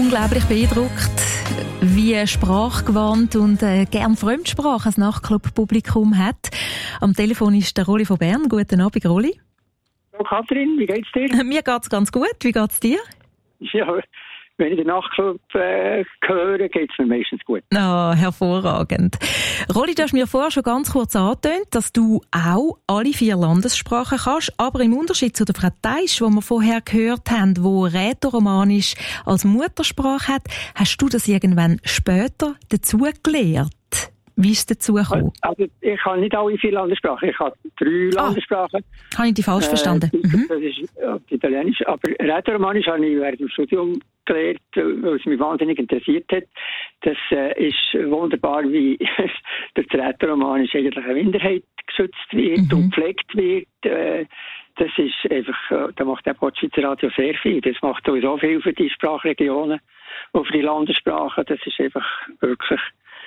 unglaublich beeindruckt, wie sprachgewandt und gern Fremdsprache ein Nachtclub-Publikum hat. Am Telefon ist der Rolli von Bern. Guten Abend, Rolli. Hallo Kathrin, wie geht's dir? Mir geht's ganz gut. Wie geht's dir? Ja, wenn ich den Nachtclub höre, geht's mir meistens gut. Hervorragend. Rolli, du hast mir vorher schon ganz kurz angetönt, dass du auch alle 4 Landessprachen kannst, aber im Unterschied zu der Frau Teisch, die wir vorher gehört haben, die Rätoromanisch als Muttersprache hat, hast du das irgendwann später dazu gelernt? Wie ist es dazu gekommen? Also, ich habe nicht alle 4 Landessprachen. Ich habe 3 Landessprachen. Habe ich dich falsch verstanden? Das ist Italienisch. Aber Rätoromanisch habe ich während dem Studium gelernt, weil es mich wahnsinnig interessiert hat. Das ist wunderbar, wie durch das Rätoromanisch eigentlich eine Minderheit geschützt wird und gepflegt wird. Das ist einfach, da macht auch das Schweizer Radio sehr viel. Das macht sowieso viel für die Sprachregionen und für die Landessprachen. Das ist einfach wirklich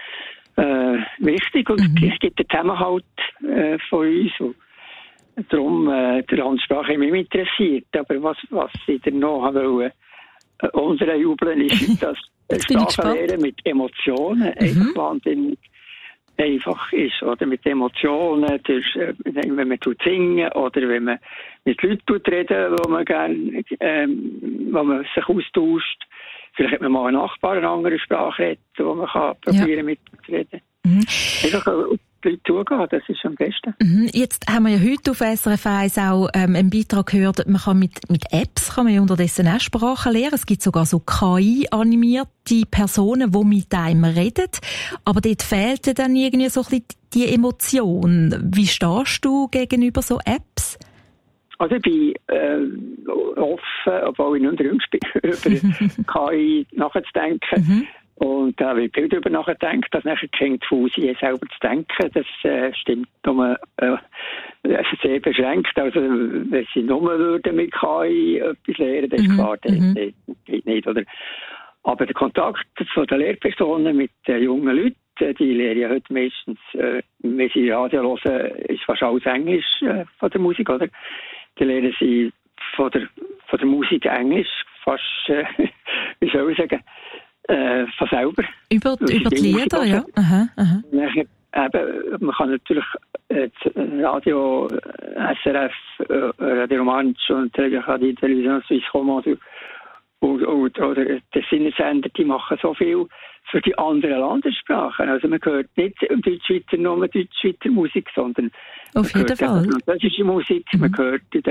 wichtig und es gibt den Zusammenhalt von uns. Und darum, die Landessprache hat mich interessiert. Aber was ich dann noch wollte, unsere Jubeln ist, dass Sprachenlehre mit Emotionen einfach wahnsinnig einfach ist. Oder mit Emotionen, wenn man singen oder wenn man mit Leuten reden, wo man gerne, wo man sich austauscht. Vielleicht hat man mal einen Nachbar eine andere Sprache redet, wo man kann probieren mitzureden. Einfach die Leute zugehen, das ist am besten. Jetzt haben wir ja heute auf SRF 1 auch einen Beitrag gehört, man kann mit Apps kann man ja unterdessen auch Sprachen lernen. Es gibt sogar so KI-animierte Personen, die mit einem reden. Aber dort fehlt dann irgendwie so ein bisschen die Emotion. Wie stehst du gegenüber so Apps? Also ich bin offen, obwohl ich nicht jüngst bin, über KI nachzudenken. Und da wird viel darüber nachdenken, dass nachher Kinder zu selber zu denken. Das stimmt nur sehr beschränkt. Also wenn sie nur würden mit KI etwas lernen, das ist klar, das geht nicht. Oder? Aber der Kontakt von den Lehrpersonen mit den jungen Leuten, die lernen ja heute meistens, wenn sie Radio hören, ist fast alles Englisch von der Musik, oder? Die lernen sie von der Musik Englisch, fast, wie soll ich sagen, von selber. Über die Lieder, ja. Nachher, eben, man kann natürlich Radio, SRF, Radio Romansch und die Television Suisse Romande oder der Sinnesender, die machen so viel für die anderen Landessprachen. Also man hört nicht Deutschschweizer nur Deutschschweizer Musik, sondern auf jeden Fall französische Musik, man hört